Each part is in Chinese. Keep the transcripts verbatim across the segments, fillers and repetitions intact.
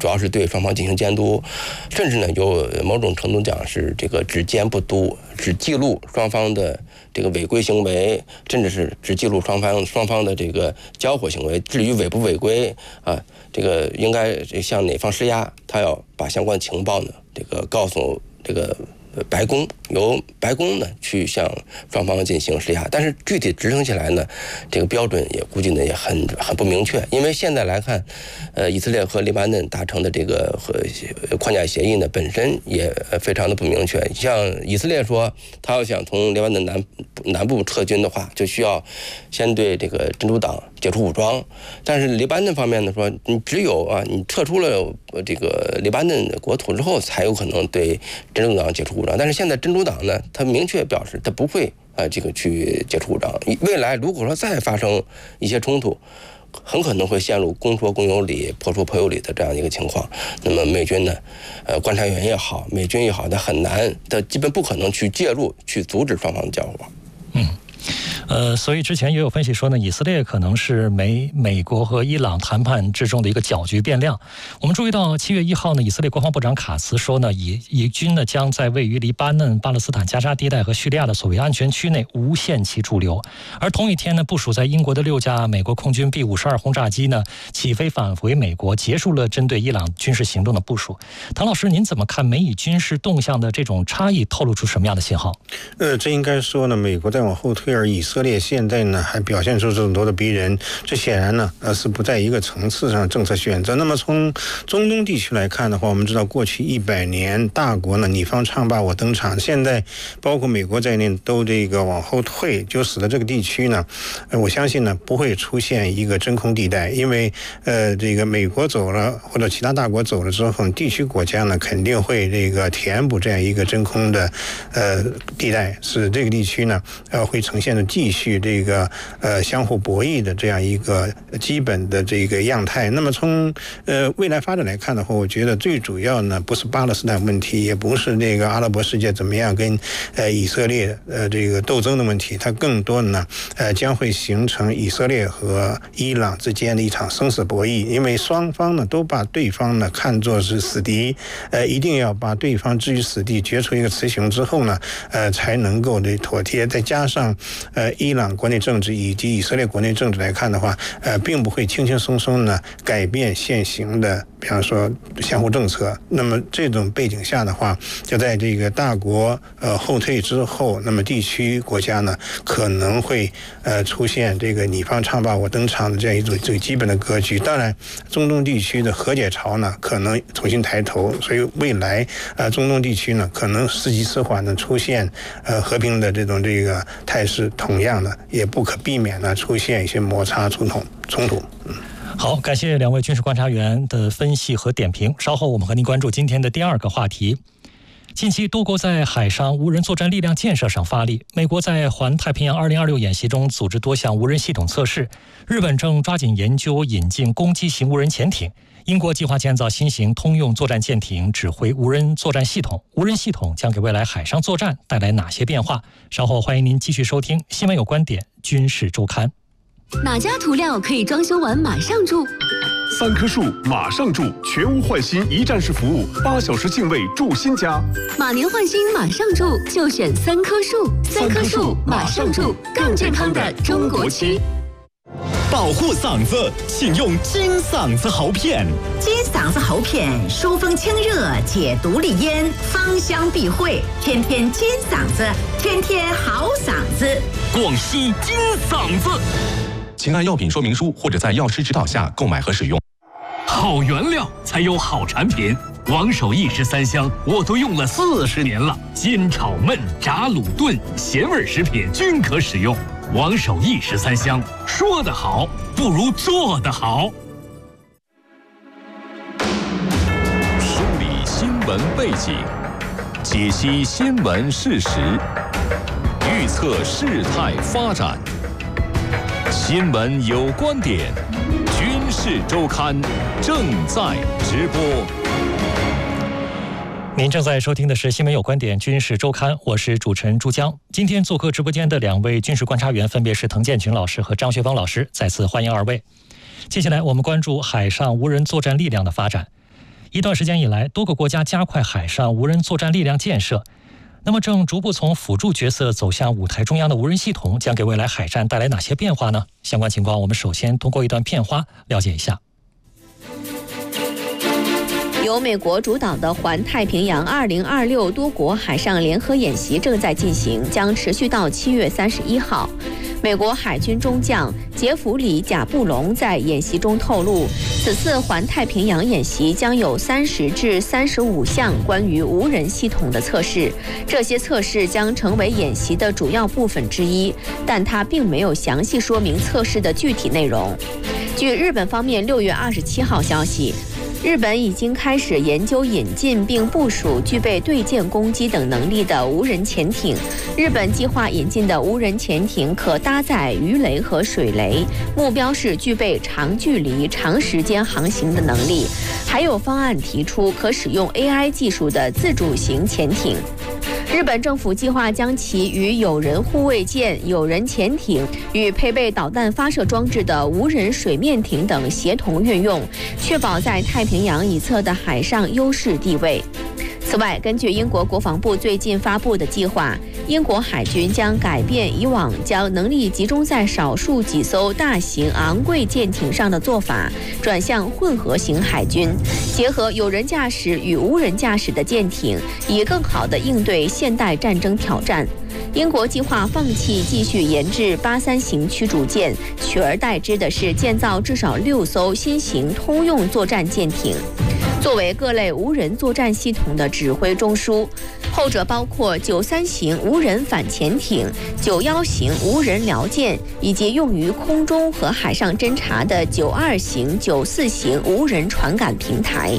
主要是对双方进行监督，甚至呢有某种程度讲是这个只监不督，只记录双方的这个违规行为，甚至是只记录双方双方的这个交火行为。至于违不违规啊，这个应该向哪方施压，他要把相关情报呢，这个告诉这个白宫，由白宫呢去向双方进行施压。但是具体执行起来呢，这个标准也估计呢也很很不明确。因为现在来看，呃，以色列和黎巴嫩达成的这个和框架协议呢，本身也非常的不明确。像以色列说，他要想从黎巴嫩南南部撤军的话，就需要先对这个真主党解除武装。但是黎巴嫩方面呢说，你只有啊，你撤出了这个黎巴嫩的国土之后，才有可能对真主党解除武装。但是现在真主党呢，他明确表示他不会啊这个去解除武装。未来如果说再发生一些冲突，很可能会陷入公说公有理，婆说婆有理的这样一个情况。那么美军呢，呃，观察员也好，美军也好，他很难，他基本不可能去介入，去阻止双方的交火。 嗯。呃，所以之前也有分析说呢，以色列可能是美美国和伊朗谈判之中的一个搅局变量。我们注意到七月一号呢，以色列国防部长卡茨说呢，以以军呢将在位于黎巴嫩、巴勒斯坦、加沙地带和叙利亚的所谓安全区内无限期驻留。而同一天呢，部署在英国的六架美国空军 B 五十二轰炸机呢起飞返回美国，结束了针对伊朗军事行动的部署。唐老师，您怎么看美以军事动向的这种差异，透露出什么样的信号？ 呃，这应该说呢，美国在往后退，而以色列现在呢还表现出这么多的逼人，这显然呢呃是不在一个层次上政策选择。那么从中东地区来看的话，我们知道过去一百年大国呢你方唱罢我登场，现在包括美国在内都这个往后退，就使得这个地区呢，呃、我相信呢不会出现一个真空地带，因为呃这个美国走了或者其他大国走了之后，地区国家呢肯定会这个填补这样一个真空的呃地带，使这个地区呢呃会呈现的继续这个呃相互博弈的这样一个基本的这个样态。那么从呃未来发展来看的话，我觉得最主要呢不是巴勒斯坦问题，也不是这个阿拉伯世界怎么样跟呃以色列呃这个斗争的问题，它更多呢呃将会形成以色列和伊朗之间的一场生死博弈，因为双方呢都把对方呢看作是死敌，呃一定要把对方置于死地，决出一个雌雄之后呢，呃才能够的妥协。再加上呃伊朗国内政治以及以色列国内政治来看的话，呃并不会轻轻松松呢改变现行的比方说相互政策。那么这种背景下的话，就在这个大国呃后退之后，那么地区国家呢可能会呃出现这个你方唱罢我登场的这样一种最基本的格局。当然中东地区的和解潮呢可能重新抬头，所以未来呃中东地区呢可能时机迟缓的出现呃和平的这种这个态势，同样的也不可避免的出现一些摩擦冲突冲突。嗯， 好，感谢两位军事观察员的分析和点评。稍后我们和您关注今天的第二个话题。近期多国在海上无人作战力量建设上发力，美国在环太平洋二零二六演习中组织多项无人系统测试，日本正抓紧研究引进攻击型无人潜艇，英国计划建造新型通用作战舰艇指挥无人作战系统。无人系统将给未来海上作战带来哪些变化？稍后欢迎您继续收听《新闻有观点·军事周刊》。 哪家涂料可以装修完马上住？ 三棵树马上住，全屋换新一站式服务，八小时净位住新家。 马年换新马上住，就选三棵树。三棵树马上住，更健康的中国区。 保护嗓子，请用金嗓子喉片。 金嗓子喉片疏风清热，解毒利咽，芳香避秽，天天金嗓子，天天好嗓子。 广西金嗓子。请按药品说明书或者在药师指导下购买和使用。 好原料才有好产品，王守义十三香我都用了四十年了，煎炒焖炸卤炖咸味食品均可使用。王守义十三香，说得好不如做得好。 梳理新闻背景，解析新闻事实，预测事态发展。新闻有观点，军事周刊正在直播。 您正在收听的是《新闻有观点·军事周刊》，我是主持人朱江。今天做客直播间的两位军事观察员分别是滕建群老师和张学芳老师，再次欢迎二位。接下来我们关注海上无人作战力量的发展。 一段时间以来，多个国家加快海上无人作战力量建设。那么，正逐步从辅助角色走向舞台中央的无人系统，将给未来海战带来哪些变化呢？相关情况，我们首先通过一段片花了解一下。 由美国主导的环太平洋二零二六多国海上联合演习正在进行，将持续到七月三十一号。美国海军中将杰弗里·贾布隆在演习中透露，此次环太平洋演习将有三十至三十五项关于无人系统的测试，这些测试将成为演习的主要部分之一，但他并没有详细说明测试的具体内容。据日本方面六月二十七号消息，日本已经开始研究引进并部署具备对舰攻击等能力的无人潜艇。日本计划引进的无人潜艇可搭载鱼雷和水雷，目标是具备长距离、长时间航行的能力。还有方案提出可使用 A I 技术的自主型潜艇。日本政府计划将其与有人护卫舰、有人潜艇与配备导弹发射装置的无人水面艇等协同运用，确保在太平洋一侧的海上优势地位。此外，根据英国国防部最近发布的计划，英国海军将改变以往将能力集中在少数几艘大型昂贵舰艇上的做法，转向混合型海军，结合有人驾驶与无人驾驶的舰艇，以更好地应对现代战争挑战。英国计划放弃继续研制八三型驱逐舰，取而代之的是建造至少六艘新型通用作战舰艇，作为各类无人作战系统的指挥中枢。后者包括九三型无人反潜艇、九幺型无人僚舰，以及用于空中和海上侦察的九二型、九四型无人传感平台。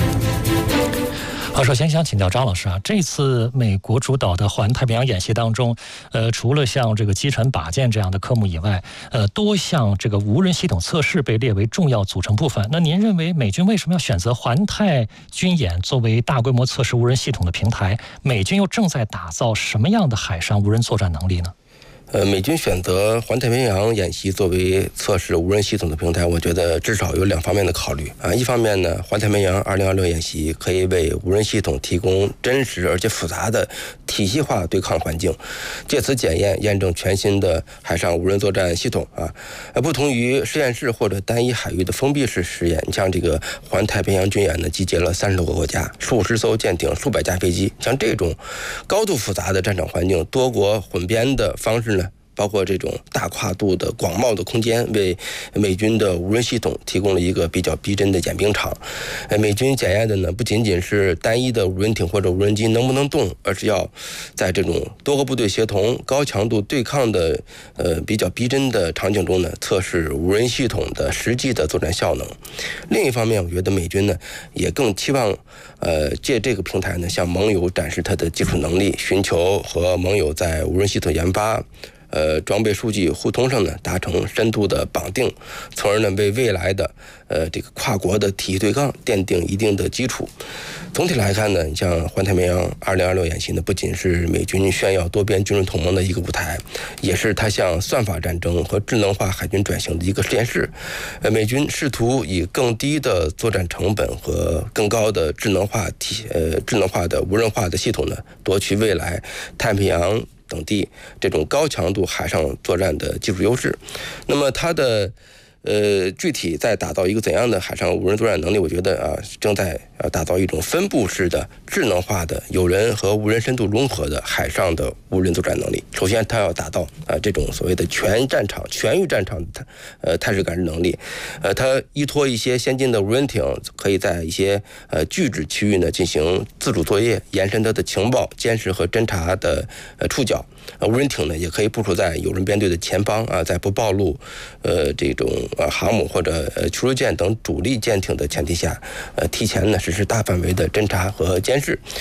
好，首先想请教张老师啊，这次美国主导的环太平洋演习当中，呃，除了像这个击沉靶舰这样的科目以外，呃，多项这个无人系统测试被列为重要组成部分。那您认为美军为什么要选择环太军演作为大规模测试无人系统的平台？美军又正在打造什么样的海上无人作战能力呢？ 呃，美军选择环太平洋演习作为测试无人系统的平台，我觉得至少有两方面的考虑啊。一方面呢，环太平洋二零二六演习可以为无人系统提供真实而且复杂的体系化对抗环境，借此检验验证全新的海上无人作战系统啊。呃，不同于实验室或者单一海域的封闭式实验，像这个环太平洋军演呢，集结了三十多个国家、数十艘舰艇、数百架飞机，像这种高度复杂的战场环境，多国混编的方式呢，包括这种大跨度的广袤的空间，为美军的无人系统提供了一个比较逼真的演兵场。呃，美军检验的呢，不仅仅是单一的无人艇或者无人机能不能动，而是要在这种多个部队协同、高强度对抗的呃比较逼真的场景中呢，测试无人系统的实际的作战效能。另一方面，我觉得美军呢也更期望呃借这个平台呢，向盟友展示它的技术能力，寻求和盟友在无人系统研发、呃，装备数据互通上呢，达成深度的绑定，从而呢为未来的呃这个跨国的体系对抗奠定一定的基础。总体来看呢，你像环太平洋二零二六演习呢，不仅是美军炫耀多边军事同盟的一个舞台，也是它向算法战争和智能化海军转型的一个实验室。呃，美军试图以更低的作战成本和更高的智能化体呃智能化的无人化的系统呢，夺取未来太平洋等地这种高强度海上作战的技术优势。那么它的呃具体在打造一个怎样的海上无人作战能力，我觉得啊正在呃打造一种分布式的智能化的有人和无人深度融合的海上的无人作战能力。首先它要打造啊这种所谓的全战场全域战场的呃态势感知能力。呃它依托一些先进的无人艇，可以在一些呃拒止区域呢进行自主作业，延伸它的情报监视和侦察的呃触角。呃无人艇呢也可以部署在有人编队的前方啊，在不暴露呃这种呃航母或者呃驱逐舰等主力舰艇的前提下，呃提前呢实施大范围的侦察和监视。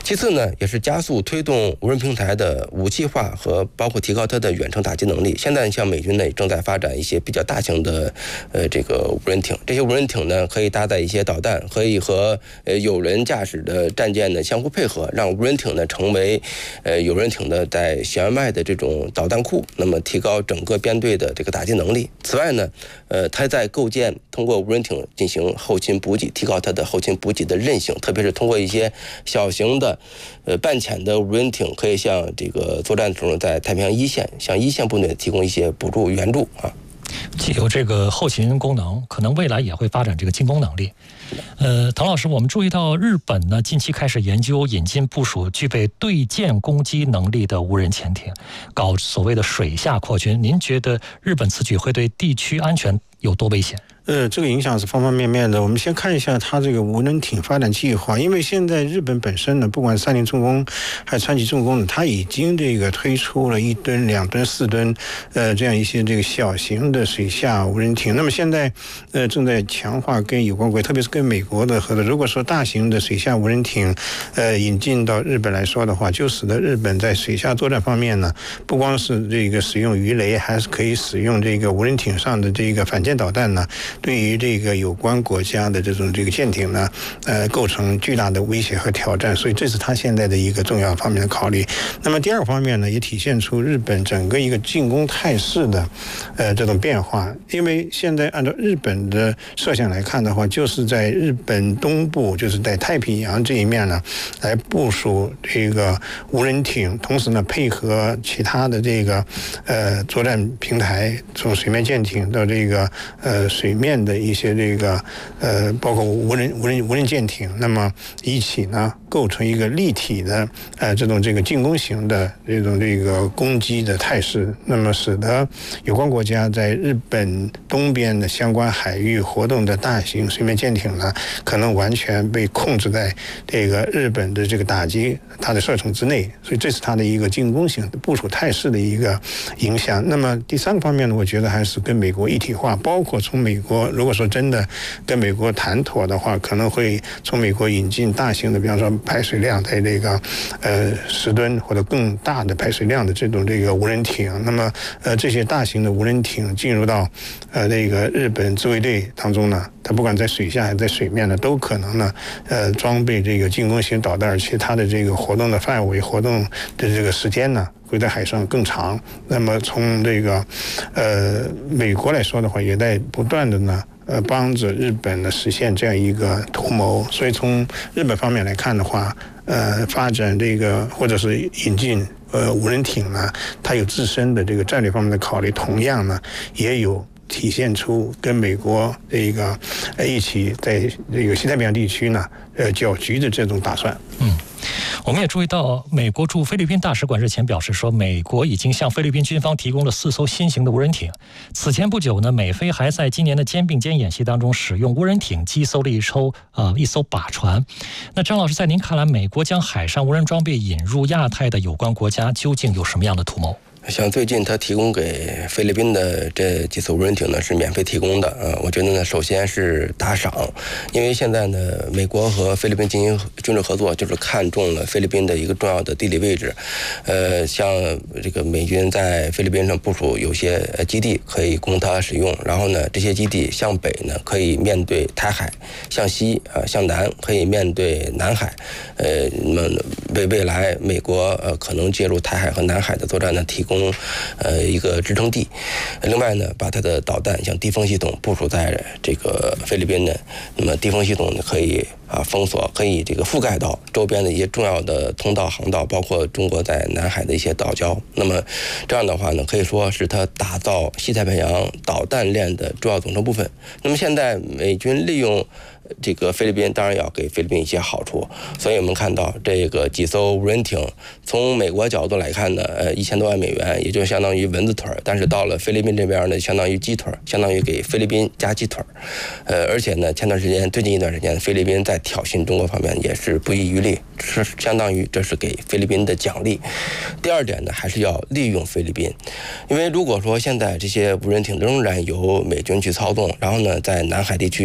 其次呢，也是加速推动无人平台的武器化和包括提高它的远程打击能力。现在像美军呢正在发展一些比较大型的呃这个无人艇，这些无人艇呢可以搭载一些导弹，可以和呃有人驾驶的战舰呢相互配合，让无人艇呢成为呃有人艇的在舷外的这种导弹库，那么提高整个编队的这个打击能力。此外呢，呃，它在构建通过无人艇进行后勤补给，提高它的后勤补给的韧性，特别是通过一些小型的呃半潜的无人艇，可以向这个作战时候在太平洋一线向一线部队提供一些补助援助啊。 既有这个后勤功能，可能未来也会发展这个进攻能力。呃，唐老师，我们注意到日本呢近期开始研究引进部署具备对舰攻击能力的无人潜艇，搞所谓的水下扩军。您觉得日本此举会对地区安全有多危险？ 呃，这个影响是方方面面的。我们先看一下它这个无人艇发展计划，因为现在日本本身呢，不管三菱重工还是川崎重工呢，它已经这个推出了一吨、两吨、四吨，呃，这样一些这个小型的水下无人艇。那么现在，呃，正在强化跟有关国家，特别是跟美国的合作。如果说大型的水下无人艇，呃，引进到日本来说的话，就使得日本在水下作战方面呢，不光是这个使用鱼雷，还是可以使用这个无人艇上的这个反舰导弹呢。对于这个有关国家的这种这个舰艇呢，呃，构成巨大的威胁和挑战，所以这是他现在的一个重要方面的考虑。那么第二个方面呢，也体现出日本整个一个进攻态势的，呃，这种变化。因为现在按照日本的设想来看的话，就是在日本东部，就是在太平洋这一面呢，来部署这个无人艇，同时呢，配合其他的这个呃作战平台，从水面舰艇到这个呃水面的一些这个呃，包括无人无人无人舰艇，那么一起呢构成一个立体的呃这种这个进攻型的这种这个攻击的态势，那么使得有关国家在日本东边的相关海域活动的大型水面舰艇呢，可能完全被控制在这个日本的这个打击它的射程之内，所以这是它的一个进攻型的部署态势的一个影响。那么第三个方面呢，我觉得还是跟美国一体化，包括从美国如果说真的跟美国谈妥的话，可能会从美国引进大型的，比方说排水量在这个呃十吨或者更大的排水量的这种这个无人艇。那么呃这些大型的无人艇进入到呃那个日本自卫队当中呢，它不管在水下还是在水面呢，都可能呢呃装备这个进攻型导弹，而且它的这个活动的范围、活动的这个时间呢，会在海上更长。那么从这个呃美国来说的话，也在不断的呢呃帮着日本呢实现这样一个图谋。所以从日本方面来看的话，呃发展这个或者是引进呃无人艇呢，它有自身的这个战略方面的考虑，同样呢也有体现出跟美国这个呃一起在这个西太平洋地区呢呃搅局的这种打算。 嗯。我们也注意到，美国驻菲律宾大使馆日前表示说，美国已经向菲律宾军方提供了四艘新型的无人艇。此前不久呢，美菲还在今年的肩并肩演习当中使用无人艇击搜了一艘呃一艘靶船。那张老师，在您看来，美国将海上无人装备引入亚太的有关国家，究竟有什么样的图谋？ 像最近他提供给菲律宾的这几艘无人艇呢是免费提供的啊，我觉得呢首先是打赏，因为现在呢美国和菲律宾进行军事合作，就是看中了菲律宾的一个重要的地理位置，呃，像这个美军在菲律宾上部署有些基地可以供他使用，然后呢这些基地向北呢可以面对台海，向西啊向南可以面对南海，呃，那么为未来美国呃可能介入台海和南海的作战呢提供呃一个支撑地。另外呢，把它的导弹像地锋系统部署在这个菲律宾呢，那么地锋系统呢可以啊封锁，可以这个覆盖到周边的一些重要的通道航道，包括中国在南海的一些岛礁。那么这样的话呢，可以说是它打造西太平洋导弹链的重要组成部分。那么现在美军利用这个菲律宾，当然要给菲律宾一些好处，所以我们看到这个几艘无人艇，从美国角度来看呢，呃，一千多万美元，也就相当于蚊子腿儿，但是到了菲律宾这边呢，相当于鸡腿儿，相当于给菲律宾加鸡腿儿，呃，而且呢，前段时间最近一段时间，菲律宾在挑衅中国方面也是不遗余力，是相当于这是给菲律宾的奖励。第二点呢，还是要利用菲律宾，因为如果说现在这些无人艇仍然由美军去操纵，然后呢，在南海地区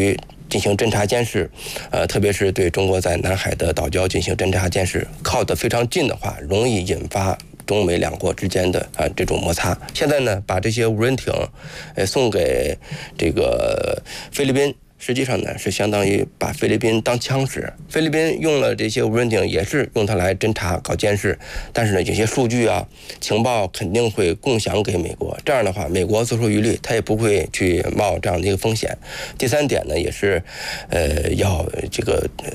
进行侦察监视，呃，特别是对中国在南海的岛礁进行侦察监视，靠得非常近的话，容易引发中美两国之间的啊、呃、这种摩擦。现在呢，把这些无人艇，呃，送给这个菲律宾。实际上呢，是相当于把菲律宾当枪使。菲律宾用了这些无人艇，也是用它来侦察、搞监视。但是呢，有些数据啊、情报肯定会共享给美国。这样的话，美国做出疑虑，他也不会去冒这样的一个风险。第三点呢，也是，呃，要这个